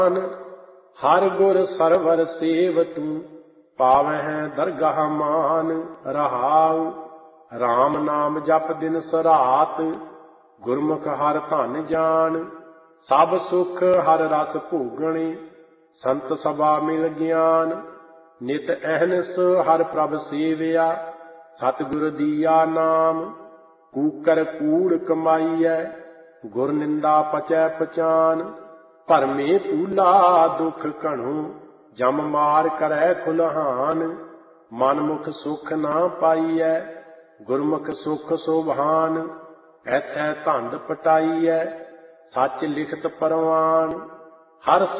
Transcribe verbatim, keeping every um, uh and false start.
हर गुर सरवर सेवतु पावह दरगाह मान। रहाउ राम नाम जप दिन सरात गुरमुख हर धन जान। सब सुख हर रस भोगणे संत सभा मिल ज्ञान। नित अहनस हर प्रभ सेविया सतगुर दिया नाम। कूकर कूड़ कमाईਐ गुर निंदा पचै पचान। भरमे पूला दुख घणो जम मार करै खुलहान। मनमुख सुख ना पाईਐ गुरमुख सुख सोभान। ऐथै धंध पटाईਐ सच लिखत परवान। हर